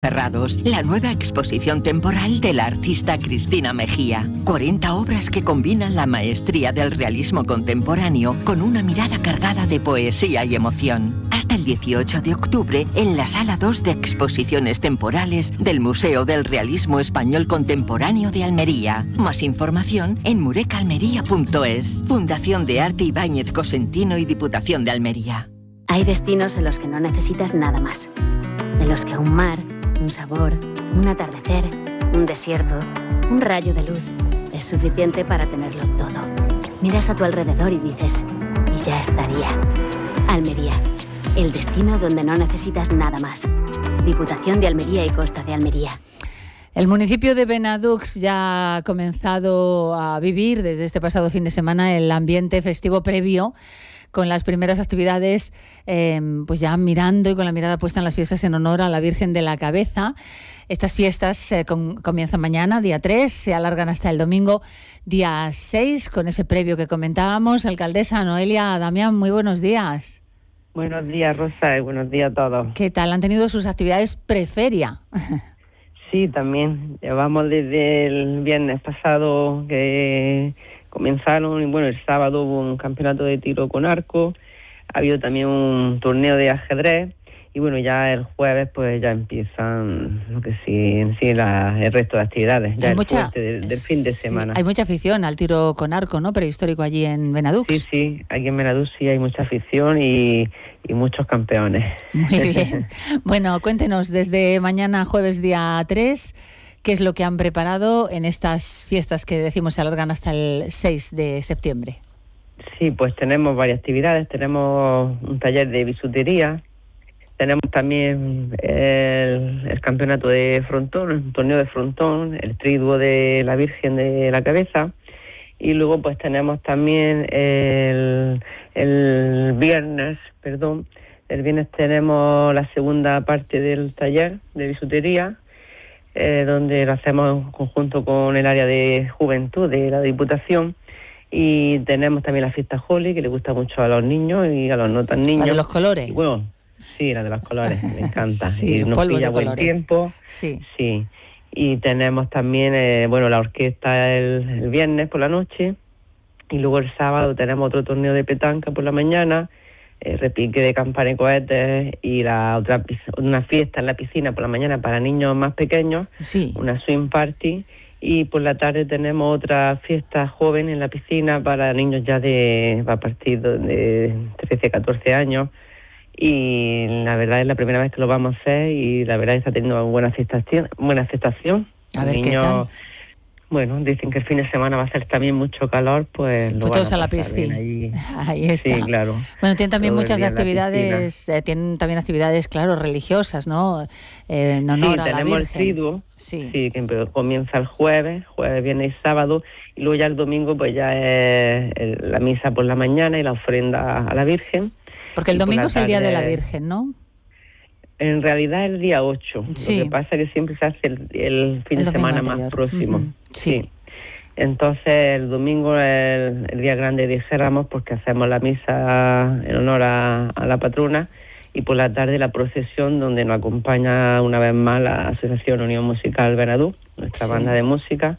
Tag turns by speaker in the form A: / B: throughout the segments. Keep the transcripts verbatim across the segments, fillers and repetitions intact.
A: Cerrados, la nueva exposición temporal de la artista Cristina Mejía. cuarenta obras que combinan la maestría del realismo contemporáneo con una mirada cargada de poesía y emoción. Hasta el dieciocho de octubre en la Sala dos de Exposiciones Temporales del Museo del Realismo Español Contemporáneo de Almería. Más información en mureca almería punto es. Fundación de Arte Ibáñez Cosentino y Diputación de Almería.
B: Hay destinos en los que no necesitas nada más. En los que un mar, un sabor, un atardecer, un desierto, un rayo de luz es suficiente para tenerlo todo. Miras a tu alrededor y dices, y ya estaría. Almería, el destino donde no necesitas nada más. Diputación de Almería y Costa de Almería.
C: El municipio de Benadux ya ha comenzado a vivir desde este pasado fin de semana el ambiente festivo previo, con las primeras actividades, eh, pues ya mirando y con la mirada puesta en las fiestas en honor a la Virgen de la Cabeza. Estas fiestas eh, com- comienzan mañana, día tres, se alargan hasta el domingo, día seis, con ese previo que comentábamos. Alcaldesa Noelia Damián, muy buenos días.
D: Buenos días, Rosa, y buenos días a todos.
C: ¿Qué tal? ¿Han tenido sus actividades preferia?
D: Sí, también. Llevamos desde el viernes pasado que comenzaron, y bueno, el sábado hubo un campeonato de tiro con arco, ha habido también un torneo de ajedrez, y bueno, ya el jueves pues ya empiezan lo que sí, en sí la, el resto de actividades, ya
C: hay
D: el
C: mucha,
D: fuerte del, del fin de semana.
C: Sí, hay mucha afición al tiro con arco, ¿no? Prehistórico allí en Benadux.
D: Sí, sí, aquí en Benadux sí hay mucha afición y, y muchos campeones.
C: Muy bien. Bueno, cuéntenos, desde mañana jueves día tres, ¿qué es lo que han preparado en estas fiestas que decimos se alargan hasta el seis de septiembre?
D: Sí, pues tenemos varias actividades. Tenemos un taller de bisutería, tenemos también el, el campeonato de frontón, el torneo de frontón, el triduo de la Virgen de la Cabeza, y luego pues tenemos también el, el viernes, perdón, el viernes tenemos la segunda parte del taller de bisutería, Eh, donde lo hacemos en conjunto con el área de juventud de la Diputación, y tenemos también la fiesta Holly, que le gusta mucho a los niños y a los no tan niños.
C: ¿La de los colores?
D: Y bueno, sí, la de los colores, me encanta.
C: Sí,
D: y nos
C: polvos
D: pilla
C: de
D: buen
C: colores.
D: tiempo.
C: Sí.
D: Sí. Y tenemos también, eh, bueno, la orquesta el, el viernes por la noche, y luego el sábado tenemos otro torneo de petanca por la mañana, Eh, repique de campana y cohetes, y la otra una fiesta en la piscina por la mañana para niños más pequeños,
C: sí.
D: Una swing party, y por la tarde tenemos otra fiesta joven en la piscina para niños ya de a partir de trece, catorce años, y la verdad es la primera vez que lo vamos a hacer, y la verdad es que está teniendo buena aceptación, buena aceptación.
C: A ver,
D: niños,
C: ¿qué tal?
D: Bueno, dicen que el fin de semana va a ser también mucho calor, pues...
C: Sí,
D: lo
C: pues todos
D: van
C: a la
D: pasar bien
C: piscina.
D: allí.
C: Ahí está.
D: Sí, claro.
C: Bueno, tienen también
D: Todo el
C: muchas
D: día en la
C: actividades, eh, tienen también actividades, claro, religiosas, ¿no? Eh, en honor
D: sí,
C: a la
D: tenemos el
C: Virgen.
D: triduo,
C: Sí.
D: sí, que comienza el jueves, jueves, viernes y sábado, y luego ya el domingo pues ya es el- la misa por la mañana y la ofrenda a la Virgen.
C: Porque el
D: Y por
C: domingo
D: la
C: es el Día de la
D: tarde-
C: Virgen, ¿no?
D: En realidad el día ocho,
C: Sí.
D: lo que pasa es que siempre se hace el, el fin
C: El
D: de
C: domingo
D: semana
C: anterior.
D: más próximo.
C: Ujú, sí.
D: Entonces el domingo es el, el día grande, dijéramos, porque hacemos la misa en honor a, a la patrona, y por la tarde la procesión donde nos acompaña una vez más la Asociación Unión Musical Benadux, nuestra
C: Sí.
D: banda de música,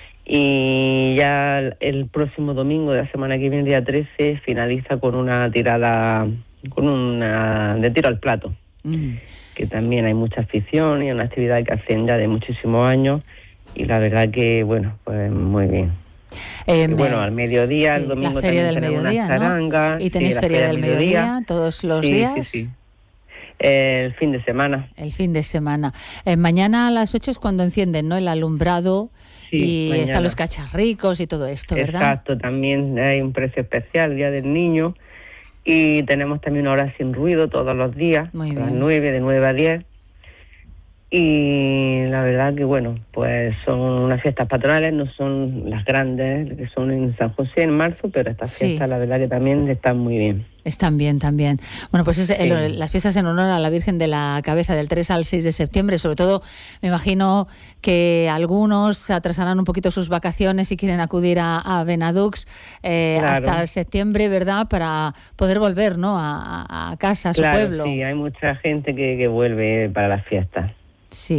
D: y ya el, el próximo domingo de la semana que viene, día trece, finaliza con una tirada, con una de tiro al plato,
C: Mm.
D: que también hay mucha afición y es una actividad que hacen ya de muchísimos años, y la verdad que, bueno, pues muy bien.
C: Eh,
D: Y bueno, al mediodía,
C: sí,
D: el domingo
C: la feria
D: también
C: del
D: tenemos
C: mediodía,
D: una
C: ¿no?
D: charanga.
C: Y tenéis
D: sí, la
C: feria del mediodía todos los
D: sí,
C: días.
D: Sí, sí, eh, el fin de semana.
C: El fin de semana. Eh, mañana a las ocho es cuando encienden, ¿no? El alumbrado,
D: Sí,
C: y
D: mañana.
C: están los cacharricos y todo esto, ¿verdad?
D: Exacto, también hay un precio especial, Día del Niño, y tenemos también una hora sin ruido todos los días,
C: Muy
D: a
C: bien.
D: las nueve, de nueve a diez. Y la verdad que, bueno, pues son unas fiestas patronales, no son las grandes, que son en San José en marzo, pero estas
C: Sí.
D: fiestas la verdad que también están muy bien.
C: Están bien, también. Bueno, pues es el-
D: Sí.
C: las fiestas en honor a la Virgen de la Cabeza del tres al seis de septiembre. Sobre todo, me imagino que algunos atrasarán un poquito sus vacaciones y quieren acudir a, a Benadux eh,
D: Claro.
C: hasta septiembre, ¿verdad? Para poder volver, ¿no? A, a- a casa, a su
D: Claro,
C: pueblo.
D: sí, hay mucha gente que, que vuelve para las fiestas.
C: Sí.